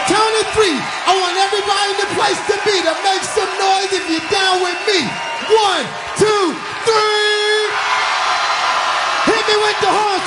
count of three, I want everybody in the place to be to make some noise if you're down with me. 1, 2, 3. Hit me with the horns.